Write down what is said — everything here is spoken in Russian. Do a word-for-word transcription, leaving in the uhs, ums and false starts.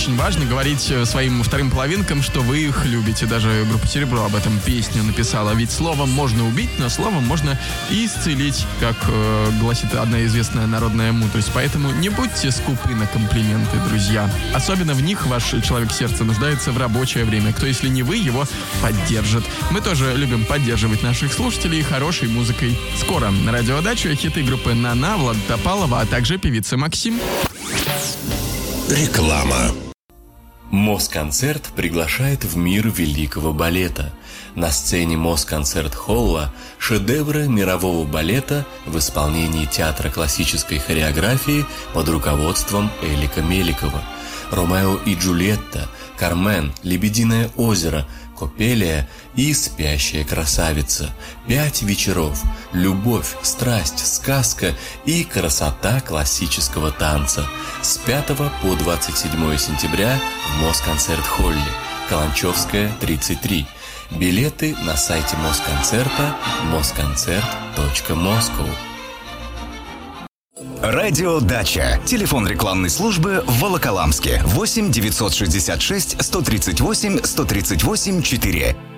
очень важно говорить своим вторым половинкам, что вы их любите. Даже группа «Серебро» об этом песню написала. Ведь словом можно убить, но словом можно и исцелить, как э, гласит одна известная народная мудрость. Поэтому не будьте скупы на комплименты, друзья. Особенно в них ваш человек сердца нуждается в рабочее время. Кто, если не вы, его поддержит. Мы тоже любим поддерживать наших слушателей хорошей музыкой. Скоро на радио «Дача» хиты группы «Нана», Влада Топалова, а также певица Максим. Реклама. Москонцерт приглашает в мир великого балета. На сцене Москонцерт-холла шедевры мирового балета в исполнении театра классической хореографии под руководством Элика Меликова. «Ромео и Джульетта», «Кармен», «Лебединое озеро», «Копелия» и «Спящая красавица». Пять вечеров. Любовь, страсть, сказка и красота классического танца. С пятого по двадцать седьмое сентября в Москонцерт-холле. Каланчевская, тридцать три. Билеты на сайте Москонцерта москонцерт точка москва. Радио «Дача». Телефон рекламной службы в Волоколамске. восемь девятьсот шестьдесят шесть сто тридцать восемь сто тридцать восемь четыре.